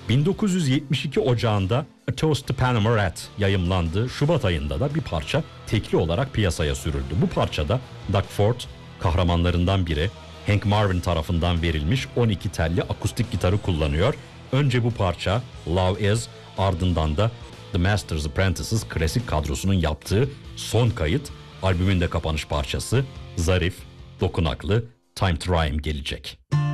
1972 Ocağı'nda A Toast to Panama Rat yayımlandı. Şubat ayında da bir parça tekli olarak piyasaya sürüldü. Bu parçada Doug Ford kahramanlarından biri, Hank Marvin tarafından verilmiş 12 telli akustik gitarı kullanıyor. Önce bu parça Love Is, ardından da The Master's Apprentices klasik kadrosunun yaptığı son kayıt, albümün de kapanış parçası zarif, dokunaklı Time to Rhyme gelecek.